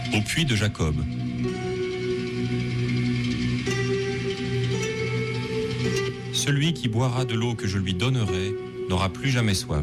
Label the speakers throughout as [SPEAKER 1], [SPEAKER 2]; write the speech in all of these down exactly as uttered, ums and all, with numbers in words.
[SPEAKER 1] Au puits de Jacob. Celui qui boira de l'eau que je lui donnerai n'aura plus jamais soif.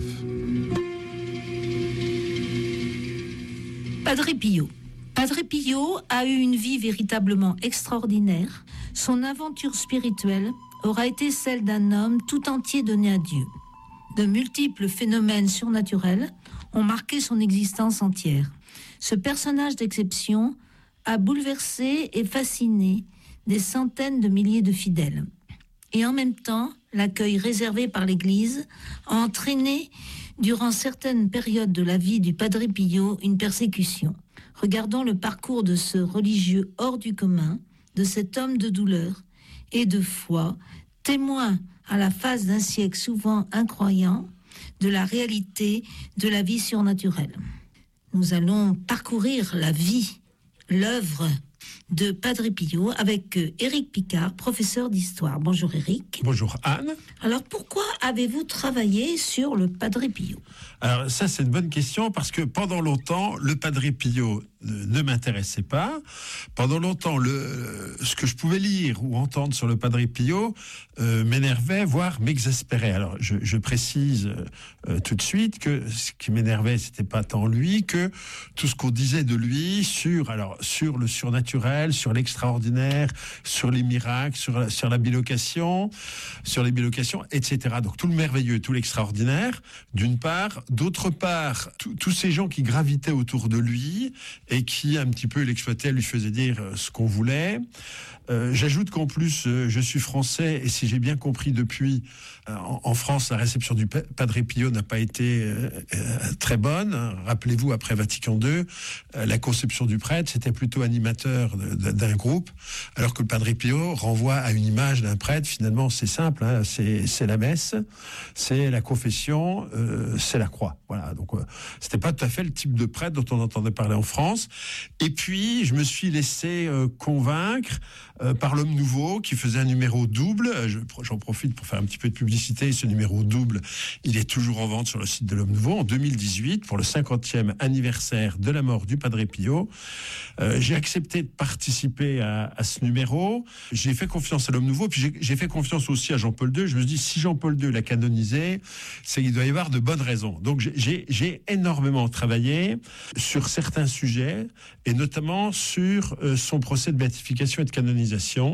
[SPEAKER 2] Padre Pio. Padre Pio a eu une vie véritablement extraordinaire. Son aventure spirituelle aura été celle d'un homme tout entier donné à Dieu. De multiples phénomènes surnaturels ont marqué son existence entière. Ce personnage d'exception a bouleversé et fasciné des centaines de milliers de fidèles. Et en même temps, l'accueil réservé par l'Église a entraîné, durant certaines périodes de la vie du Padre Pio, une persécution. Regardons le parcours de ce religieux hors du commun, de cet homme de douleur et de foi, témoin à la face d'un siècle souvent incroyant de la réalité de la vie surnaturelle. Nous allons parcourir la vie, l'œuvre de Padre Pio avec Éric Picard, professeur d'histoire. Bonjour Éric.
[SPEAKER 3] Bonjour Anne.
[SPEAKER 2] Alors pourquoi avez-vous travaillé sur le Padre Pio ?
[SPEAKER 3] Alors ça c'est une bonne question parce que pendant longtemps le Padre Pio ne m'intéressait pas. Pendant longtemps le, ce que je pouvais lire ou entendre sur le Padre Pio euh, m'énervait, voire m'exaspérait. Alors je, je précise euh, tout de suite que ce qui m'énervait c'était pas tant lui que tout ce qu'on disait de lui sur, alors, sur le surnaturel, sur l'extraordinaire, sur les miracles, sur la, sur la bilocation, sur les bilocations, et cetera. Donc tout le merveilleux, tout l'extraordinaire, d'une part. D'autre part, tous ces gens qui gravitaient autour de lui et qui un petit peu l'exploitaient, lui faisaient dire ce qu'on voulait. Euh, j'ajoute qu'en plus, euh, je suis français et si j'ai bien compris depuis, euh, en, en France, la réception du Padre Pio n'a pas été euh, euh, très bonne. Rappelez-vous, après Vatican deux, euh, la conception du prêtre, c'était plutôt animateur de, de, d'un groupe, alors que le Padre Pio renvoie à une image d'un prêtre. Finalement, c'est simple, hein, c'est, c'est la messe, c'est la confession, euh, c'est la croix. Voilà, donc euh, c'était pas tout à fait le type de prêtre dont on entendait parler en France. Et puis, je me suis laissé euh, convaincre euh, par l'Homme Nouveau, qui faisait un numéro double. Je, j'en profite pour faire un petit peu de publicité. Ce numéro double, il est toujours en vente sur le site de l'Homme Nouveau. En deux mille dix-huit, pour le cinquantième anniversaire de la mort du Padre Pio, euh, j'ai accepté de participer à, à ce numéro. J'ai fait confiance à l'Homme Nouveau, puis j'ai, j'ai fait confiance aussi à Jean-Paul deux. Je me suis dit, si Jean-Paul deux l'a canonisé, c'est qu'il doit y avoir de bonnes raisons. Donc j'ai, j'ai, j'ai énormément travaillé sur certains sujets, et notamment sur euh, son procès de béatification et de canonisation.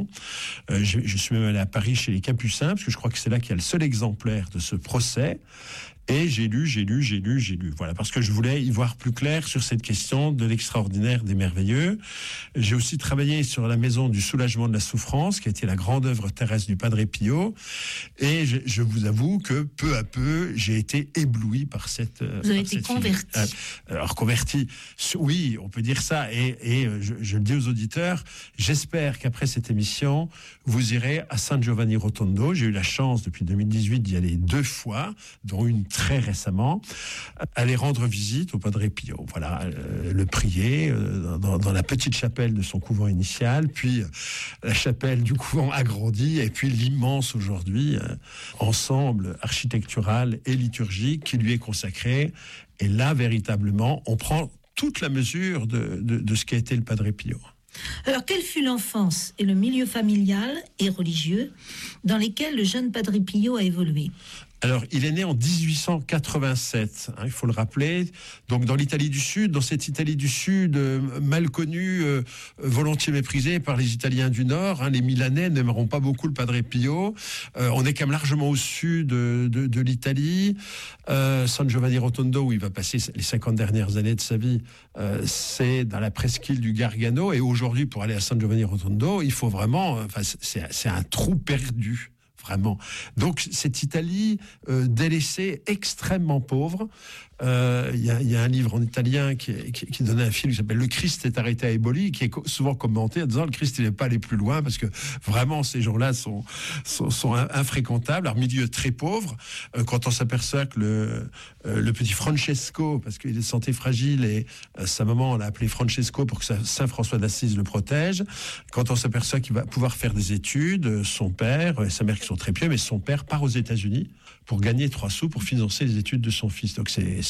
[SPEAKER 3] Euh, je, je suis même allé à Paris chez les Capucins, parce que je crois que c'est là qu'il y a le seul exemplaire de ce procès. Et j'ai lu, j'ai lu, j'ai lu, j'ai lu. Voilà, parce que je voulais y voir plus clair sur cette question de l'extraordinaire, des merveilleux. J'ai aussi travaillé sur la maison du soulagement de la souffrance, qui a été la grande œuvre terrestre du Padre Pio. Et je, je vous avoue que peu à peu, j'ai été ébloui par cette.
[SPEAKER 2] Vous avez été converti.
[SPEAKER 3] Euh, alors converti, oui, on peut dire ça. Et, et je, je le dis aux auditeurs, j'espère qu'après cette émission, vous irez à San Giovanni Rotondo. J'ai eu la chance depuis deux mille dix-huit d'y aller deux fois, dont une très récemment, aller rendre visite au Padre Pio. Voilà, euh, le prier euh, dans, dans la petite chapelle de son couvent initial, puis euh, la chapelle du couvent agrandi, et puis l'immense aujourd'hui euh, ensemble architectural et liturgique qui lui est consacré. Et là, véritablement, on prend toute la mesure de, de, de ce qu'a été le Padre Pio.
[SPEAKER 2] Alors, quelle fut l'enfance et le milieu familial et religieux dans lesquels le jeune Padre Pio a évolué ?
[SPEAKER 3] Alors, il est né en dix-huit cent quatre-vingt-sept, hein, il faut le rappeler, donc dans l'Italie du Sud, dans cette Italie du Sud euh, mal connue, euh, volontiers méprisée par les Italiens du Nord. Hein, les Milanais n'aimeront pas beaucoup le Padre Pio. Euh, on est quand même largement au sud de, de, de l'Italie. Euh, San Giovanni Rotondo, où il va passer les cinquante dernières années de sa vie, euh, c'est dans la presqu'île du Gargano. Et aujourd'hui, pour aller à San Giovanni Rotondo, il faut vraiment... Enfin, c'est, c'est un trou perdu. Vraiment. Donc cette Italie euh, délaissée, extrêmement pauvre. Il euh, y, y a un livre en italien qui, qui, qui donnait un film qui s'appelle Le Christ est arrêté à Eboli, qui est souvent commenté en disant le Christ il n'est pas allé plus loin parce que vraiment ces gens-là sont, sont, sont infréquentables. Alors milieu très pauvre. Euh, quand on s'aperçoit que le, euh, le petit Francesco, parce qu'il est de santé fragile et euh, sa maman l'a appelé Francesco pour que Saint François d'Assise le protège. Quand on s'aperçoit qu'il va pouvoir faire des études, son père et sa mère qui sont très pieux, mais son père part aux États-Unis pour gagner trois sous pour financer les études de son fils. Donc c'est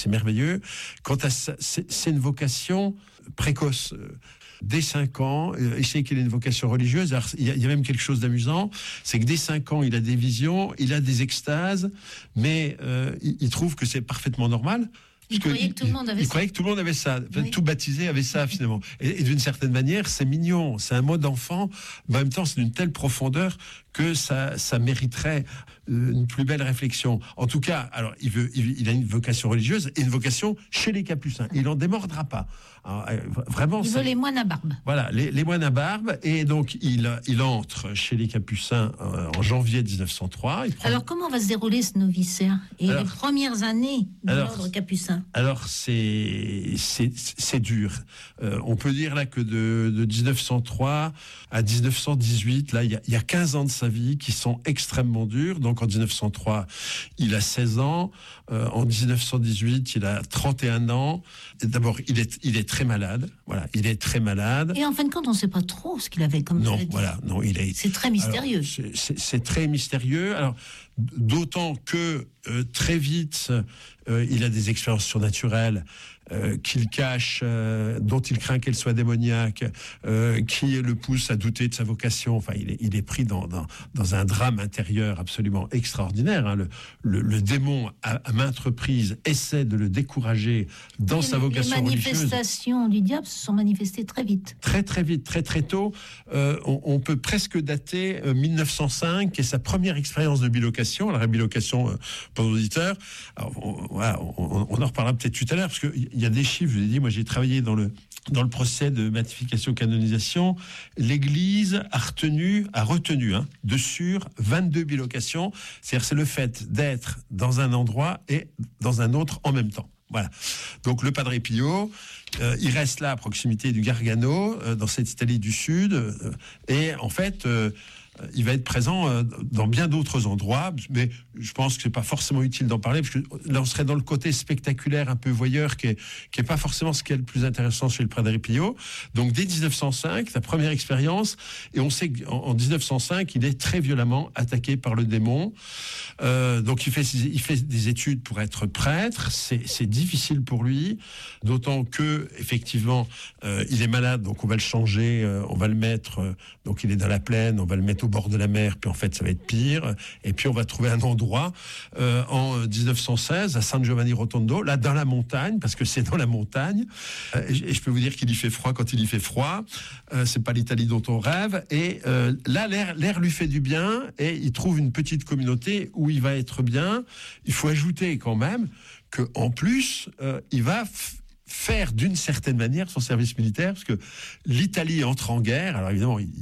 [SPEAKER 3] c'est merveilleux. Quant à ça, c'est, c'est une vocation précoce. Dès cinq ans, euh, il sait qu'il a une vocation religieuse. Alors, il, y a, il y a même quelque chose d'amusant, c'est que dès cinq ans, il a des visions, il a des extases, mais euh, il, il trouve que c'est parfaitement normal.
[SPEAKER 2] Il croyait que tout le monde avait
[SPEAKER 3] il
[SPEAKER 2] ça.
[SPEAKER 3] croyait que tout le monde avait ça. Enfin,
[SPEAKER 2] oui.
[SPEAKER 3] Tout baptisé avait ça, finalement. Et, et d'une certaine manière, c'est mignon. C'est un mot d'enfant, mais en même temps, c'est d'une telle profondeur que ça, ça mériterait une plus belle réflexion. En tout cas, alors, il, veut, il, il a une vocation religieuse et une vocation chez les Capucins. Il n'en démordra pas. Alors, vraiment,
[SPEAKER 2] il
[SPEAKER 3] ça,
[SPEAKER 2] veut les moines à barbe.
[SPEAKER 3] Voilà, les, les moines à barbe. Et donc, il, il entre chez les Capucins euh, en janvier dix-neuf cent trois. Il prend...
[SPEAKER 2] Alors, comment va se dérouler ce noviciat et alors, les premières années de alors, l'ordre capucin?
[SPEAKER 3] Alors, c'est, c'est, c'est dur. Euh, on peut dire là que de, de dix-neuf cent trois à dix-neuf cent dix-huit, là, il y a, il y a quinze ans de sa vie qui sont extrêmement durs. Donc, en dix-neuf cent trois, il a seize ans. Euh, en dix-neuf cent dix-huit, il a trente et un ans. Et d'abord, il est, il est très malade. Voilà, il est très malade.
[SPEAKER 2] Et en fin de compte, on ne sait pas trop ce qu'il avait comme
[SPEAKER 3] non,
[SPEAKER 2] maladie.
[SPEAKER 3] Voilà, non, il est.
[SPEAKER 2] C'est très mystérieux.
[SPEAKER 3] Alors, c'est, c'est, c'est très mystérieux. Alors, d'autant que euh, très vite, euh, il a des expériences surnaturelles euh, qu'il cache, euh, dont il craint qu'elles soient démoniaques, euh, qui le pousse à douter de sa vocation. Enfin, il est, il est pris dans, dans, dans un drame intérieur absolument extraordinaire. Hein. Le, le, le démon, à, à maintes reprises, essaie de le décourager dans
[SPEAKER 2] Et
[SPEAKER 3] sa
[SPEAKER 2] les,
[SPEAKER 3] vocation religieuse.
[SPEAKER 2] Les manifestations religieuse. du diable se sont manifestées très vite.
[SPEAKER 3] Très, très vite, très, très tôt. Euh, on, on peut presque dater euh, mille neuf cent cinq, qui est sa première expérience de bilocation. Alors, la bilocation, euh, pour nos auditeurs, alors, on, voilà, on, on en reparlera peut-être tout à l'heure, parce qu'il y a des chiffres, je vous ai dit, moi j'ai travaillé dans le, dans le procès de béatification-canonisation. L'Église a retenu, a retenu hein, de sur vingt-deux bilocations. C'est-à-dire, c'est le fait d'être dans un endroit et dans un autre en même temps. Voilà. Donc le Padre Pio, euh, il reste là à proximité du Gargano, euh, dans cette Italie du Sud, euh, et en fait, euh, il va être présent euh, dans bien d'autres endroits, mais je pense que c'est pas forcément utile d'en parler, parce que là on serait dans le côté spectaculaire, un peu voyeur, qui est, qui est pas forcément ce qui est le plus intéressant chez le Padre Pio. Donc dès dix-neuf cent cinq, sa première expérience, et on sait qu'en en dix-neuf cent cinq, il est très violemment attaqué par le démon. Euh, donc il fait, il fait des études pour être prêtre, c'est, c'est difficile pour lui, d'autant que effectivement euh, il est malade, donc on va le changer, euh, on va le mettre, euh, donc il est dans la plaine, on va le mettre au bord de la mer, puis en fait ça va être pire, et puis on va trouver un endroit euh, en dix-neuf cent seize à San Giovanni Rotondo, là dans la montagne, parce que c'est dans la montagne, euh, et, et je peux vous dire qu'il y fait froid quand il y fait froid, euh, c'est pas l'Italie dont on rêve, et euh, là l'air, l'air lui fait du bien, et il trouve une petite communauté où il va être bien. Il faut ajouter quand même qu'en plus, euh, il va f- faire d'une certaine manière son service militaire, parce que l'Italie entre en guerre. Alors évidemment, il,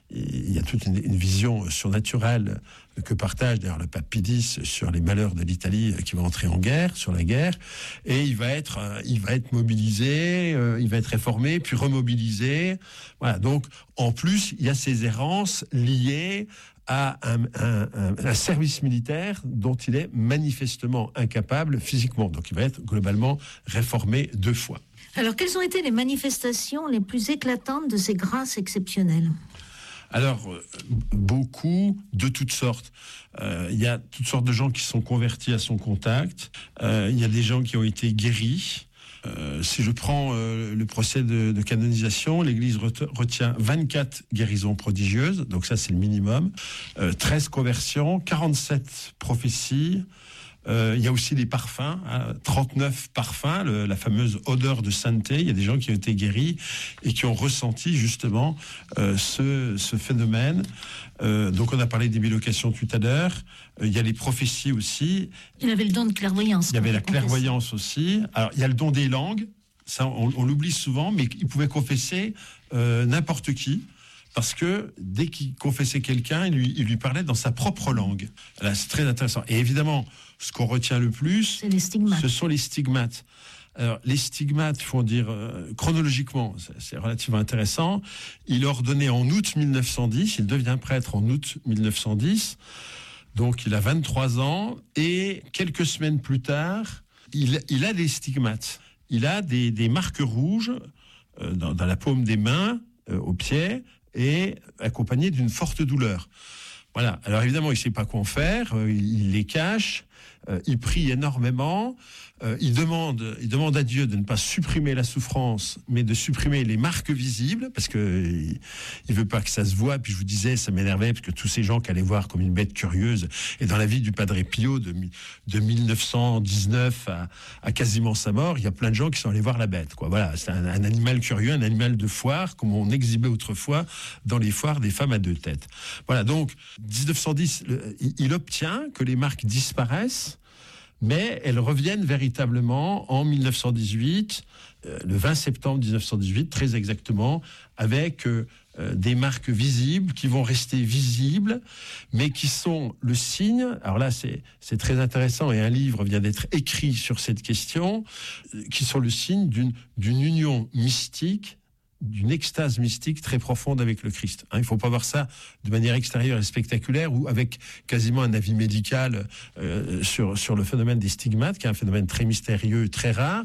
[SPEAKER 3] il y a toute une, une vision surnaturelle que partage d'ailleurs le pape Pie X sur les malheurs de l'Italie qui va entrer en guerre, sur la guerre, et il va être, euh, il va être mobilisé, euh, il va être réformé, puis remobilisé. Voilà. Donc en plus, il y a ces errances liées à un, un, un, un service militaire dont il est manifestement incapable physiquement. Donc il va être globalement réformé deux fois.
[SPEAKER 2] Alors quelles ont été les manifestations les plus éclatantes de ces grâces exceptionnelles ?
[SPEAKER 3] Alors, euh, beaucoup, de toutes sortes. Euh, il y a toutes sortes de gens qui sont convertis à son contact. Euh, il y a des gens qui ont été guéris. Euh, si je prends euh, le procès de, de canonisation, l'Église retient vingt-quatre guérisons prodigieuses, donc ça c'est le minimum, euh, treize conversions, quarante-sept prophéties. Euh, il y a aussi des parfums, hein, trente-neuf parfums, le, la fameuse odeur de sainteté. Il y a des gens qui ont été guéris et qui ont ressenti justement euh, ce, ce phénomène. Euh, donc on a parlé des bilocations tout à l'heure. Euh, il y a les prophéties aussi.
[SPEAKER 2] Il avait le don de clairvoyance.
[SPEAKER 3] Il y avait la clairvoyance aussi. Alors il y a le don des langues. Ça, on, on l'oublie souvent, mais il pouvait confesser euh, n'importe qui. Parce que dès qu'il confessait quelqu'un, il lui, il lui parlait dans sa propre langue. Là, c'est très intéressant. Et évidemment, ce qu'on retient le plus,
[SPEAKER 2] c'est les stigmates.
[SPEAKER 3] Ce sont les stigmates. Alors, les stigmates, il faut dire euh, chronologiquement, c'est, c'est relativement intéressant. Il est ordonné en août mille neuf cent dix, il devient prêtre en août mille neuf cent dix, donc il a vingt-trois ans, et quelques semaines plus tard, il, il a des stigmates. Il a des, des marques rouges euh, dans, dans la paume des mains, euh, aux pieds, et accompagné d'une forte douleur. Voilà. Alors évidemment, il ne sait pas quoi en faire, euh, il les cache, euh, il prie énormément, euh, il demande, il demande à Dieu de ne pas supprimer la souffrance, mais de supprimer les marques visibles, parce que il, il veut pas que ça se voit. Puis je vous disais, ça m'énervait, parce que tous ces gens qui allaient voir comme une bête curieuse, et dans la vie du Padre Pio de, de mille neuf cent dix-neuf à, à quasiment sa mort, il y a plein de gens qui sont allés voir la bête, quoi. Voilà, c'est un, un animal curieux, un animal de foire, comme on exhibait autrefois dans les foires des femmes à deux têtes. Voilà, donc dix-neuf cent dix, le, il, il obtient que les marques disparaissent, mais elles reviennent véritablement en mille neuf cent dix-huit, euh, le vingt septembre mille neuf cent dix-huit, très exactement, avec euh, euh, des marques visibles qui vont rester visibles, mais qui sont le signe. Alors là, c'est, c'est très intéressant, et un livre vient d'être écrit sur cette question, euh, qui sont le signe d'une, d'une union mystique, d'une extase mystique très profonde avec le Christ. Hein, il ne faut pas voir ça de manière extérieure et spectaculaire, ou avec quasiment un avis médical euh, sur, sur le phénomène des stigmates, qui est un phénomène très mystérieux, très rare,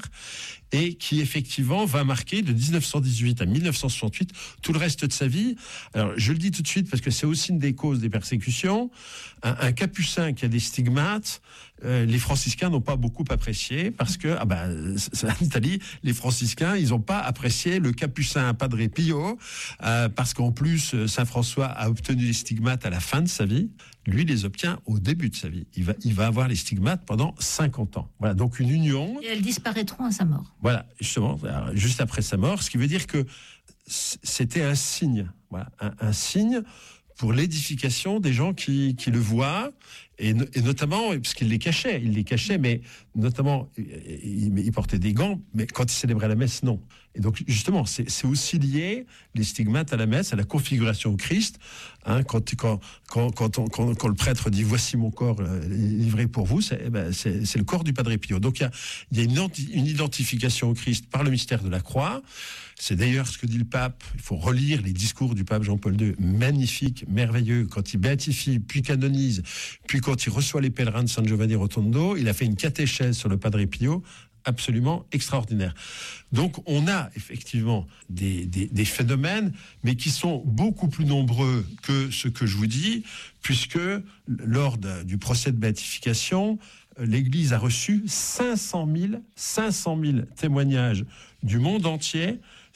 [SPEAKER 3] et qui effectivement va marquer de dix-neuf cent dix-huit à mille neuf cent soixante-huit tout le reste de sa vie. Alors je le dis tout de suite parce que c'est aussi une des causes des persécutions. Un, un capucin qui a des stigmates, euh, les franciscains n'ont pas beaucoup apprécié, parce que ah ben, en Italie, les franciscains, ils n'ont pas apprécié le capucin Padre Pio, euh, parce qu'en plus Saint François a obtenu les stigmates à la fin de sa vie. Lui, il les obtient au début de sa vie. Il va, il va avoir les stigmates pendant cinquante ans. Voilà, donc une union.
[SPEAKER 2] Et elles disparaîtront à sa mort.
[SPEAKER 3] Voilà, justement, juste après sa mort, ce qui veut dire que c'était un signe, voilà, un, un signe pour l'édification des gens qui, qui le voient, et, et notamment, parce qu'il les cachait, il les cachait, mais notamment, il, il portait des gants, mais quand il célébrait la messe, non. Et donc, justement, c'est, c'est aussi lié, les stigmates, à la messe, à la configuration au Christ. Hein, quand, quand, quand, quand, on, quand, quand le prêtre dit « Voici mon corps euh, livré pour vous », c'est, ben, c'est, c'est le corps du Padre Pio. Donc, il y a, il y a une, une identification au Christ par le mystère de la croix. C'est d'ailleurs ce que dit le pape. Il faut relire les discours du pape Jean-Paul deux, magnifiques, merveilleux. Quand il béatifie, puis canonise, puis quand il reçoit les pèlerins de San Giovanni Rotondo, il a fait une catéchèse sur le Padre Pio absolument extraordinaire. Donc on a effectivement des, des, des phénomènes, mais qui sont beaucoup plus nombreux que ce que je vous dis, puisque lors de, du procès de béatification, l'Église a reçu cinq cent mille témoignages du monde entier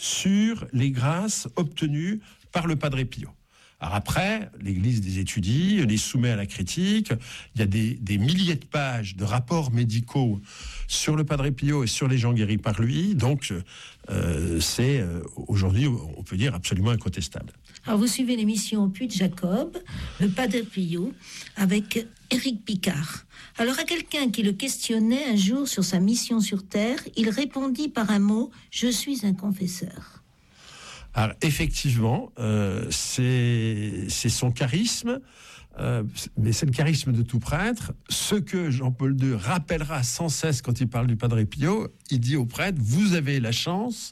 [SPEAKER 3] sur les grâces obtenues par le Padre Pio. Alors après, l'Église les étudie, les soumet à la critique. Il y a des, des milliers de pages de rapports médicaux sur le Padre Pio et sur les gens guéris par lui. Donc, euh, c'est euh, aujourd'hui, on peut dire, absolument incontestable.
[SPEAKER 2] Alors, vous suivez l'émission Puy de Jacob, le Padre Pio, avec Éric Picard. Alors, à quelqu'un qui le questionnait un jour sur sa mission sur Terre, il répondit par un mot « Je suis un confesseur ».
[SPEAKER 3] Alors, effectivement, euh, c'est, c'est son charisme, euh, mais c'est le charisme de tout prêtre. Ce que Jean-Paul deux rappellera sans cesse quand il parle du Padre Pio, il dit au prêtre, vous avez la chance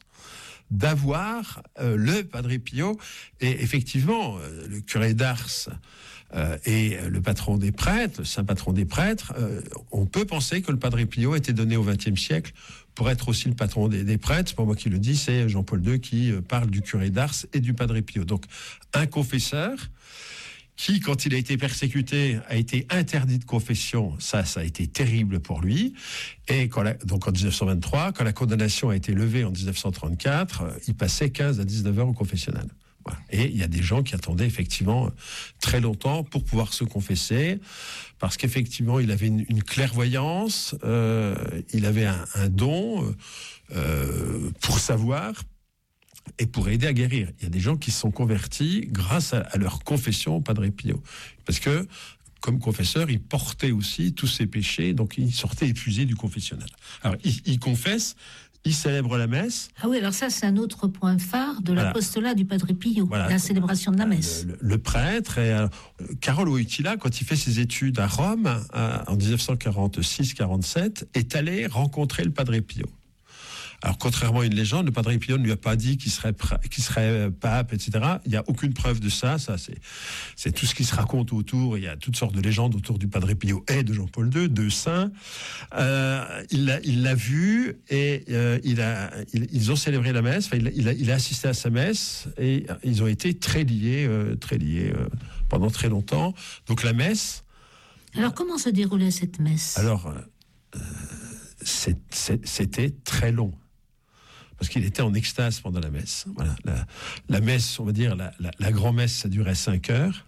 [SPEAKER 3] d'avoir euh, le Padre Pio. Et effectivement, euh, le curé d'Ars euh, et le patron des prêtres, le saint patron des prêtres, euh, on peut penser que le Padre Pio a été donné au vingtième siècle pour être aussi le patron des, des prêtres. C'est pas moi qui le dis, c'est Jean-Paul deux qui euh, parle du curé d'Ars et du Padre Pio. Donc, un confesseur qui, quand il a été persécuté, a été interdit de confession. Ça, ça a été terrible pour lui. Et quand la, donc en dix-neuf cent vingt-trois, quand la condamnation a été levée en dix-neuf cent trente-quatre, euh, il passait quinze à dix-neuf heures au confessionnal. Voilà. Et il y a des gens qui attendaient effectivement très longtemps pour pouvoir se confesser, parce qu'effectivement il avait une, une clairvoyance, euh, il avait un, un don euh, pour savoir et pour aider à guérir. Il y a des gens qui se sont convertis grâce à, à leur confession au Padre Pio, parce que comme confesseur, il portait aussi tous ses péchés, donc il sortait épuisé du confessionnal. Alors il, il confesse. Il célèbre la messe.
[SPEAKER 2] Ah oui, alors ça, c'est un autre point phare de
[SPEAKER 3] voilà.
[SPEAKER 2] l'apostolat du Padre Pio,
[SPEAKER 3] voilà.
[SPEAKER 2] La célébration de la messe.
[SPEAKER 3] Le, le, le prêtre, et, euh, Carole Wojtyla, quand il fait ses études à Rome, euh, en dix-neuf cent quarante-six quarante-sept, est allé rencontrer le Padre Pio. Alors, contrairement à une légende, le Padre Pio ne lui a pas dit qu'il serait, qu'il serait pape, et cetera. Il n'y a aucune preuve de ça. Ça, c'est, c'est tout ce qui se raconte autour. Il y a toutes sortes de légendes autour du Padre Pio et de Jean-Paul deux, deux saints. Euh, il, l'a, il l'a vu et euh, il a, il, ils ont célébré la messe. Enfin, il, il, a, il a assisté à sa messe et ils ont été très liés, euh, très liés euh, pendant très longtemps. Donc la messe,
[SPEAKER 2] Alors, comment se déroulait cette messe ?
[SPEAKER 3] Alors, euh, c'est, c'est, c'était très long. Parce qu'il était en extase pendant la messe. Voilà. La, la messe, on va dire, la, la, la grand-messe, ça durait cinq heures.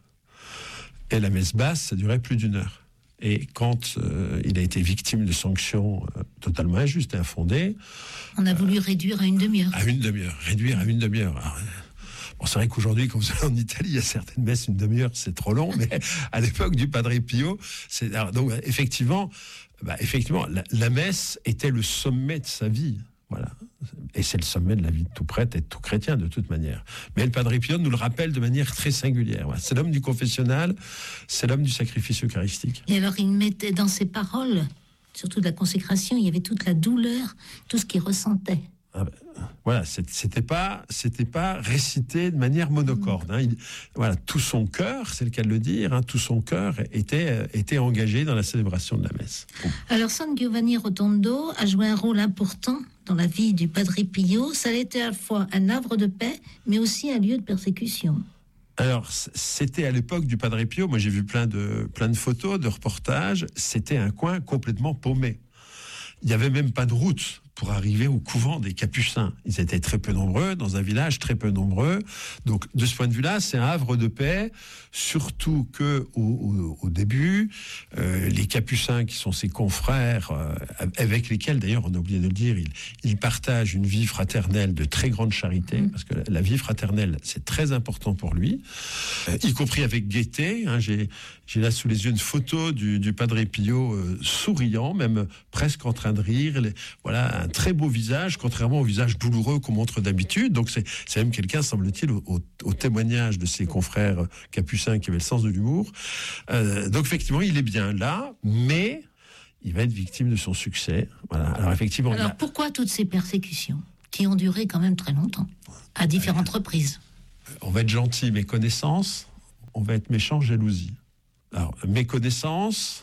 [SPEAKER 3] Et la messe basse, ça durait plus d'une heure. Et quand euh, il a été victime de sanctions euh, totalement injustes et infondées...
[SPEAKER 2] On a voulu euh, réduire à une demi-heure.
[SPEAKER 3] À une demi-heure. Réduire à une demi-heure. Alors, bon, c'est vrai qu'aujourd'hui, quand vous allez en Italie, il y a certaines messes, une demi-heure, c'est trop long. Mais à l'époque du Padre Pio, c'est... Alors, donc, effectivement, bah, effectivement la, la messe était le sommet de sa vie. Voilà. Et c'est le sommet de la vie de tout prêtre et de tout chrétien, de toute manière. Mais le Padre Pio nous le rappelle de manière très singulière. Voilà. C'est l'homme du confessionnal, c'est l'homme du sacrifice eucharistique.
[SPEAKER 2] Et alors, il mettait dans ses paroles, surtout de la consécration, il y avait toute la douleur, tout ce qu'il ressentait.
[SPEAKER 3] Ah ben, voilà, c'était pas, c'était pas récité de manière monocorde. Hein. Il, voilà, tout son cœur, c'est le cas de le dire, hein, tout son cœur était, était engagé dans la célébration de la messe.
[SPEAKER 2] Alors, San Giovanni Rotondo a joué un rôle important dans la vie du Padre Pio. Ça a été à la fois un havre de paix, mais aussi un lieu de persécution.
[SPEAKER 3] Alors, c'était à l'époque du Padre Pio, moi j'ai vu plein de, plein de photos, de reportages, c'était un coin complètement paumé. Il n'y avait même pas de route pour arriver au couvent des Capucins. Ils étaient très peu nombreux, dans un village très peu nombreux. Donc, de ce point de vue-là, c'est un havre de paix, surtout que au, au, au début, euh, les Capucins, qui sont ses confrères, euh, avec lesquels, d'ailleurs, on a oublié de le dire, ils, ils partagent une vie fraternelle de très grande charité, mmh. parce que la, la vie fraternelle, c'est très important pour lui, euh, y compris avec gaieté. Hein, j'ai, j'ai là sous les yeux une photo du, du Padre Pio euh, souriant, même presque en train de rire. Les, voilà, un très beau visage, contrairement au visage douloureux qu'on montre d'habitude. Donc c'est, c'est même quelqu'un, semble-t-il, au, au, au témoignage de ses confrères capucins qui avaient le sens de l'humour. Euh, donc effectivement, il est bien là, mais il va être victime de son succès. Voilà. Alors effectivement.
[SPEAKER 2] Alors
[SPEAKER 3] a...
[SPEAKER 2] pourquoi toutes ces persécutions qui ont duré quand même très longtemps, à différentes euh, reprises ?
[SPEAKER 3] On va être gentil, méconnaissance. On va être méchant, jalousie. Alors méconnaissance.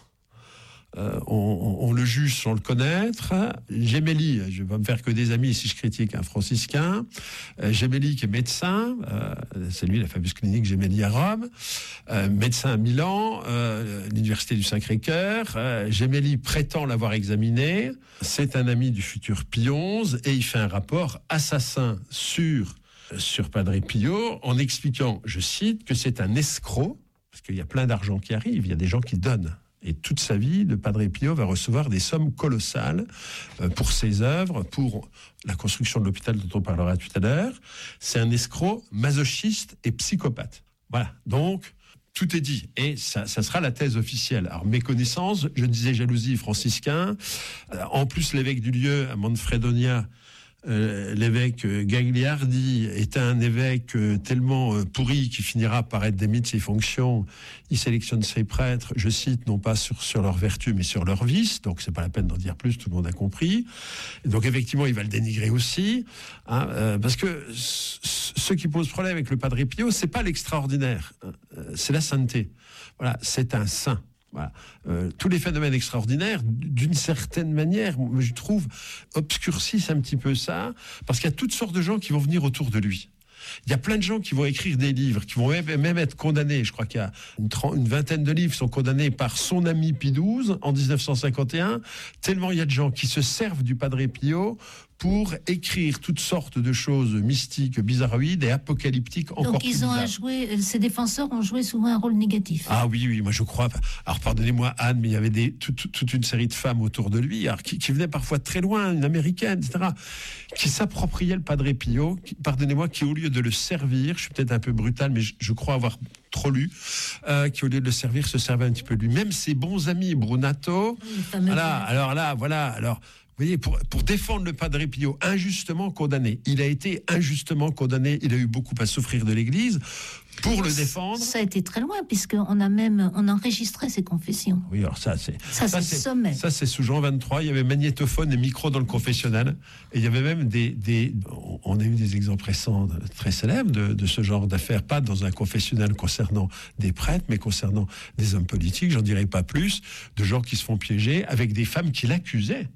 [SPEAKER 3] Euh, on, on, on le juge sans le connaître. Gemelli, je ne vais pas me faire que des amis si je critique un franciscain. Euh, Gemelli qui est médecin, euh, c'est lui la fameuse clinique Gemelli à Rome, euh, médecin à Milan, euh, l'université du Sacré-Cœur. Euh, Gemelli prétend l'avoir examiné. C'est un ami du futur Pie onze et il fait un rapport assassin sur, sur Padre Pio en expliquant, je cite, que c'est un escroc, parce qu'il y a plein d'argent qui arrive, il y a des gens qui donnent. Et toute sa vie, le Padre Pio va recevoir des sommes colossales pour ses œuvres, pour la construction de l'hôpital dont on parlera tout à l'heure. C'est un escroc masochiste et psychopathe. Voilà, donc tout est dit. Et ça, ça sera la thèse officielle. Alors, méconnaissance, je disais jalousie, franciscain. En plus, l'évêque du lieu, à Manfredonia, Euh, l'évêque Gagliardi est un évêque euh, tellement euh, pourri qu'il finira par être démis de ses fonctions. Il sélectionne ses prêtres, je cite, non pas sur, sur leur vertu, mais sur leur vice. Donc, c'est pas la peine d'en dire plus, tout le monde a compris. Et donc, effectivement, il va le dénigrer aussi. Hein, euh, parce que c- ce qui pose problème avec le Padre Pio, c'est pas l'extraordinaire, euh, c'est la sainteté. Voilà, c'est un saint. Voilà. Euh, tous les phénomènes extraordinaires, d'une certaine manière, je trouve, obscurcissent un petit peu ça, parce qu'il y a toutes sortes de gens qui vont venir autour de lui. Il y a plein de gens qui vont écrire des livres, qui vont même, même être condamnés. Je crois qu'il y a une, trente, une vingtaine de livres qui sont condamnés par son ami Pie douze en dix-neuf cent cinquante et un. Tellement il y a de gens qui se servent du Padre Pio pour écrire toutes sortes de choses mystiques, bizarroïdes et apocalyptiques encore plus bizarres.
[SPEAKER 2] Donc ils ont joué, ces défenseurs ont joué souvent un rôle négatif.
[SPEAKER 3] Ah oui, oui, moi je crois. Alors pardonnez-moi Anne, mais il y avait des, toute, toute une série de femmes autour de lui, alors, qui, qui venaient parfois de très loin, une américaine, et cetera, qui s'appropriaient le Padre Pio, qui, pardonnez-moi, qui au lieu de le servir, je suis peut-être un peu brutal, mais je, je crois avoir trop lu, euh, qui au lieu de le servir se servait un petit peu de lui. Même ses bons amis, Brunato, voilà, alors là, voilà, alors... Vous voyez, pour, pour défendre le Padre Pio, injustement condamné. Il a été injustement condamné. Il a eu beaucoup à souffrir de l'Église. Pour le défendre...
[SPEAKER 2] Ça a été très loin, puisqu'on a même on enregistrait ses confessions.
[SPEAKER 3] Oui, alors ça, c'est...
[SPEAKER 2] Ça, ça c'est le sommet.
[SPEAKER 3] Ça, c'est sous Jean vingt-trois. Il y avait magnétophone et micro dans le confessionnal. Et il y avait même des... des on a eu des exemples récents très célèbres de, de ce genre d'affaires. Pas dans un confessionnal concernant des prêtres, mais concernant des hommes politiques. J'en dirai pas plus. De gens qui se font piéger avec des femmes qui l'accusaient.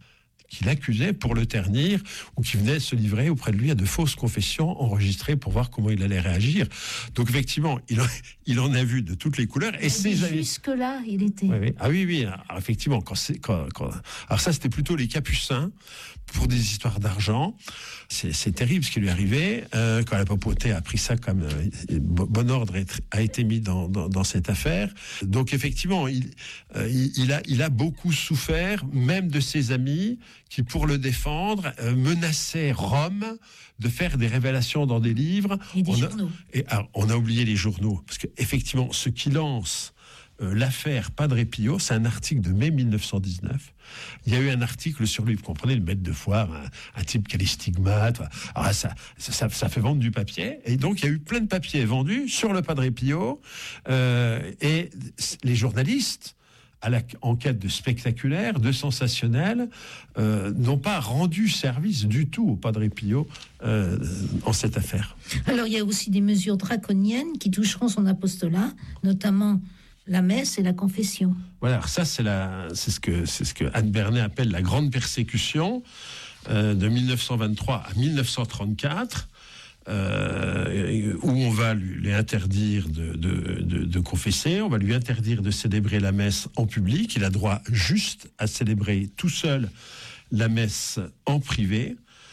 [SPEAKER 3] qui l'accusait pour le ternir ou qui venait se livrer auprès de lui à de fausses confessions enregistrées pour voir comment il allait réagir. Donc effectivement, il en, il en a vu de toutes les couleurs. Et ses amis...
[SPEAKER 2] Jusque-là, il était...
[SPEAKER 3] Oui, oui. Ah oui, oui. Alors, effectivement, quand c'est, quand, quand... Alors ça, c'était plutôt les capucins pour des histoires d'argent. C'est, c'est terrible ce qui lui est arrivé. Euh, quand la papauté a pris ça comme euh, bon ordre a été mis dans, dans, dans cette affaire. Donc effectivement, il, euh, il, il, a, il a beaucoup souffert, même de ses amis qui, pour le défendre, euh, menaçaient Rome de faire des révélations dans des livres.
[SPEAKER 2] Et des
[SPEAKER 3] on
[SPEAKER 2] journaux.
[SPEAKER 3] A, et, alors, on a oublié les journaux, parce qu'effectivement, ce qui lance euh, l'affaire Padre Pio, c'est un article de mai mille neuf cent dix-neuf. Il y a eu un article sur lui, vous comprenez, le maître de foire, un, un type qui a les stigmates. Alors ça, ça, ça fait vendre du papier. Et donc, il y a eu plein de papiers vendus sur le Padre Pio. Euh, et les journalistes, à la, en quête de spectaculaire, de sensationnel, euh, n'ont pas rendu service du tout au Padre Pio euh, en cette affaire.
[SPEAKER 2] Alors, il y a aussi des mesures draconiennes qui toucheront son apostolat, notamment la messe et la confession.
[SPEAKER 3] Voilà, alors ça, c'est, la, c'est, ce que, c'est ce que Anne Bernet appelle la grande persécution euh, de mille neuf cent vingt-trois à mille neuf cent trente-quatre. Euh, où on va lui, lui interdire de, de, de, de confesser, on va lui interdire de célébrer la messe en public. Il a droit juste à célébrer tout seul la messe en privé.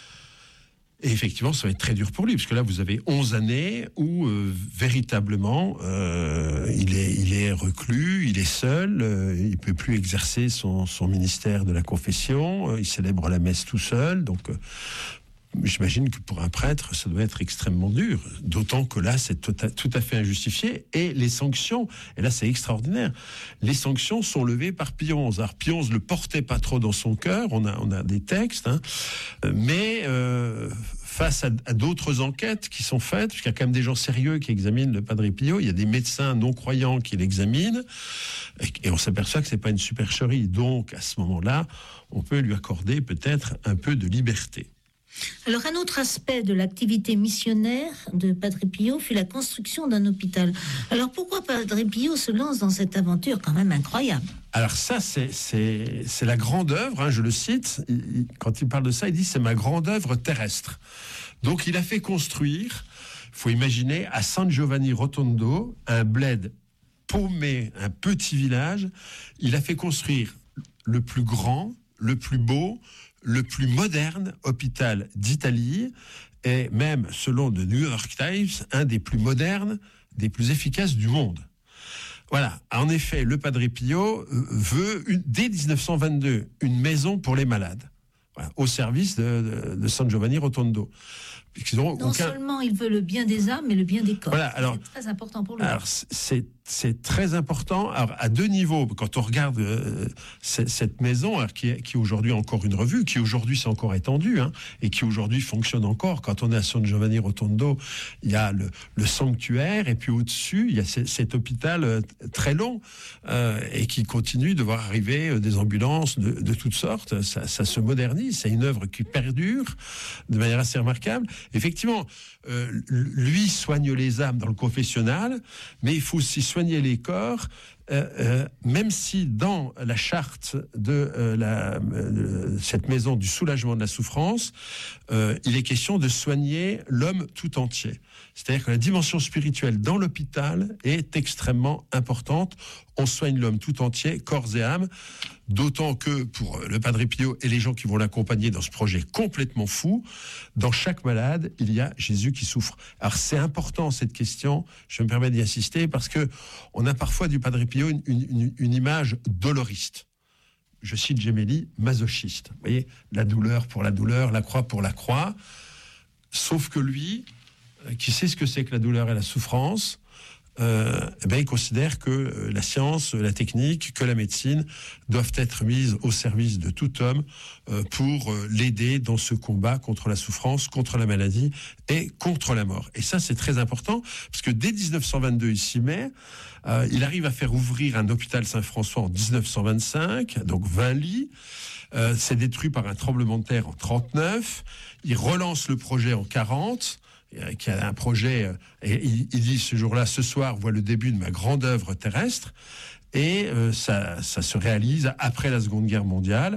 [SPEAKER 3] Et effectivement, ça va être très dur pour lui, parce que là, vous avez onze années où, euh, véritablement, euh, il est, il est reclus, il est seul, euh, il ne peut plus exercer son, son ministère de la confession, euh, il célèbre la messe tout seul, donc... Euh, J'imagine que pour un prêtre, ça doit être extrêmement dur, d'autant que là, c'est tout à, tout à fait injustifié. Et les sanctions, et là, c'est extraordinaire, les sanctions sont levées par Pie onze. Alors, Pie onze ne le portait pas trop dans son cœur, on a, on a des textes, hein, mais euh, face à, à d'autres enquêtes qui sont faites, puisqu'il y a quand même des gens sérieux qui examinent le Padre Pio, il y a des médecins non-croyants qui l'examinent, et, et on s'aperçoit que c'est pas une supercherie. Donc, à ce moment-là, on peut lui accorder peut-être un peu de liberté.
[SPEAKER 2] Alors, un autre aspect de l'activité missionnaire de Padre Pio fut la construction d'un hôpital. Alors, pourquoi Padre Pio se lance dans cette aventure quand même incroyable ?
[SPEAKER 3] Alors ça, c'est, c'est, c'est la grande œuvre, hein, je le cite, il, il, quand il parle de ça, il dit « c'est ma grande œuvre terrestre ». Donc, il a fait construire, il faut imaginer, à San Giovanni Rotondo, un bled paumé, un petit village. Il a fait construire le plus grand, le plus beau, le plus moderne hôpital d'Italie, et même, selon le New York Times, un des plus modernes, des plus efficaces du monde. Voilà. En effet, le Padre Pio veut, une, dès dix-neuf cent vingt-deux, une maison pour les malades, voilà, au service de, de, de San Giovanni Rotondo.
[SPEAKER 2] Non
[SPEAKER 3] aucun...
[SPEAKER 2] seulement il veut le bien des âmes, mais le bien des corps.
[SPEAKER 3] Voilà, alors,
[SPEAKER 2] c'est très important pour lui.
[SPEAKER 3] Alors, c'est, c'est très important. Alors, à deux niveaux. Quand on regarde euh, c- cette maison, alors, qui, est, qui est aujourd'hui encore une revue, qui aujourd'hui s'est encore étendue, hein, et qui aujourd'hui fonctionne encore. Quand on est à San Giovanni Rotondo, il y a le, le sanctuaire, et puis au-dessus, il y a c- cet hôpital euh, très long, euh, et qui continue de voir arriver euh, des ambulances de, de toutes sortes. Ça, ça se modernise. C'est une œuvre qui perdure de manière assez remarquable. Effectivement, euh, lui soigne les âmes dans le confessionnal, mais il faut aussi soigner les corps, euh, euh, même si dans la charte de euh, la, euh, cette maison du soulagement de la souffrance, euh, il est question de soigner l'homme tout entier. C'est-à-dire que la dimension spirituelle dans l'hôpital est extrêmement importante. On soigne l'homme tout entier, corps et âme, d'autant que pour le Padre Pio et les gens qui vont l'accompagner dans ce projet complètement fou, dans chaque malade, il y a Jésus qui souffre. Alors c'est important cette question, je me permets d'y insister, parce que on a parfois du Padre Pio une, une, une image doloriste. Je cite Gemelli, masochiste. Vous voyez, la douleur pour la douleur, la croix pour la croix. Sauf que lui, qui sait ce que c'est que la douleur et la souffrance, euh, eh ben, il considère que la science, la technique, que la médecine doivent être mises au service de tout homme euh, pour euh, l'aider dans ce combat contre la souffrance, contre la maladie et contre la mort. Et ça, c'est très important, parce que dès dix-neuf cent vingt-deux, il s'y met. Euh, il arrive à faire ouvrir un hôpital Saint-François en dix-neuf cent vingt-cinq, donc vingt lits. Euh, c'est détruit par un tremblement de terre en trente-neuf. Il relance le projet en quarante, qui a un projet, et il, il dit ce jour-là, ce soir, voit le début de ma grande œuvre terrestre, et euh, ça, ça se réalise après la Seconde Guerre mondiale,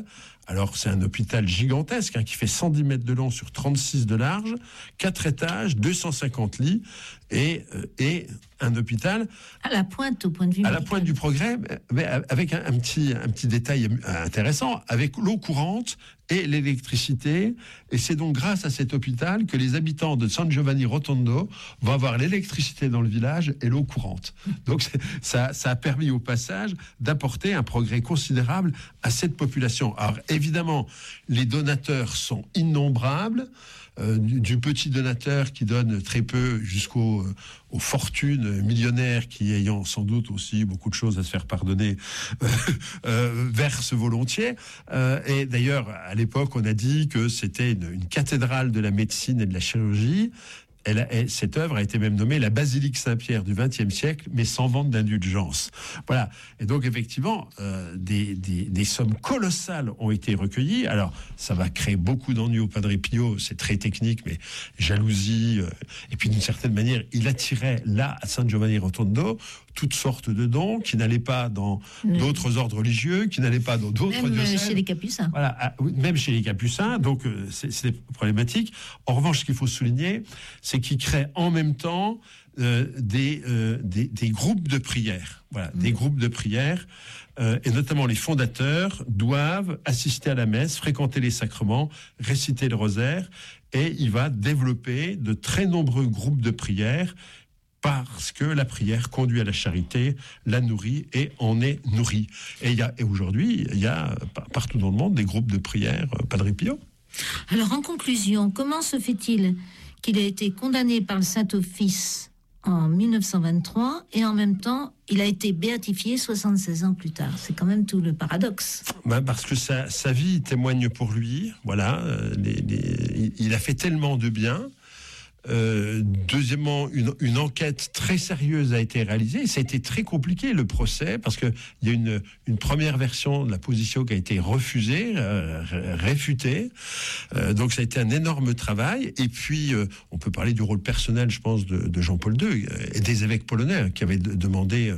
[SPEAKER 3] Alors, c'est un hôpital gigantesque hein, qui fait cent dix mètres de long sur trente-six de large, quatre étages, deux cent cinquante lits et, euh, et un hôpital
[SPEAKER 2] à la pointe au point de vue
[SPEAKER 3] à
[SPEAKER 2] médical.
[SPEAKER 3] la pointe du progrès, mais avec un, un, petit, un petit détail intéressant, avec l'eau courante et l'électricité. Et c'est donc grâce à cet hôpital que les habitants de San Giovanni Rotondo vont avoir l'électricité dans le village et l'eau courante. Donc ça, ça a permis au passage d'apporter un progrès considérable à cette population. Alors évidemment, les donateurs sont innombrables. Euh, du, du petit donateur qui donne très peu jusqu'aux euh, aux fortunes millionnaires qui, ayant sans doute aussi beaucoup de choses à se faire pardonner, euh, euh, versent volontiers. Euh, et d'ailleurs, à l'époque, on a dit que c'était une, une cathédrale de la médecine et de la chirurgie. Elle a, elle, cette œuvre a été même nommée la basilique Saint-Pierre du vingtième siècle, mais sans vente d'indulgence. Voilà. Et donc, effectivement, euh, des, des, des sommes colossales ont été recueillies. Alors, ça va créer beaucoup d'ennuis au Padre Pio. C'est très technique, mais jalousie. Euh, et puis, d'une certaine manière, il attirait là, à San Giovanni Rotondo, toutes sortes de dons qui n'allaient pas dans mmh. d'autres ordres religieux, qui n'allaient pas dans d'autres
[SPEAKER 2] même
[SPEAKER 3] diocèses.
[SPEAKER 2] Même chez les Capucins.
[SPEAKER 3] Voilà, même chez les Capucins. Donc, euh, c'est, c'est problématique. En revanche, ce qu'il faut souligner, c'est qu'il crée en même temps euh, des, euh, des, des groupes de prière. Voilà, mmh. des groupes de prière. Euh, et notamment les fondateurs doivent assister à la messe, fréquenter les sacrements, réciter le rosaire. Et il va développer de très nombreux groupes de prière parce que la prière conduit à la charité, la nourrit et en est nourrie. Et, il y a, et aujourd'hui, il y a partout dans le monde des groupes de prière Padre Pio.
[SPEAKER 2] Alors en conclusion, comment se fait-il qu'il a été condamné par le Saint-Office en mille neuf cent vingt-trois et en même temps, il a été béatifié soixante-seize ans plus tard? C'est quand même tout le paradoxe.
[SPEAKER 3] Ben parce que sa, sa vie témoigne pour lui. Voilà, les, les, il a fait tellement de bien. Euh, deuxièmement, une, une enquête très sérieuse a été réalisée. Ça a été très compliqué, le procès, parce qu'il y a une, une première version de la position qui a été refusée, euh, réfutée. Euh, donc ça a été un énorme travail. Et puis, euh, on peut parler du rôle personnel, je pense, de, de Jean-Paul deux et des évêques polonais qui avaient de, demandé